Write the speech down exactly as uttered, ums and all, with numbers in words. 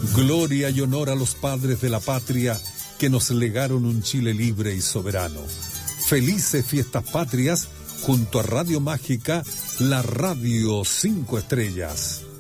Gloria y honor a los padres de la patria que nos legaron un Chile libre y soberano. Felices fiestas patrias junto a Radio Mágica, la radio cinco estrellas.